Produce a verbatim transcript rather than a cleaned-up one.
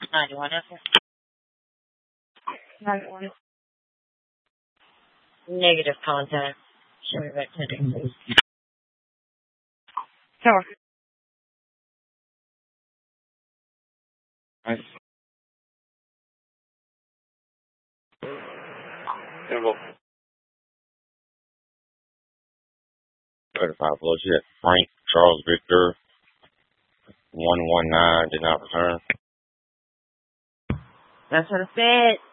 ninety-one, okay. ninety-one. Negative contact. Show me back ten, please. Tower. Nice. Symbol. thirty-five below jet. Frank Charles Victor. one one nine did not return. That's what it said.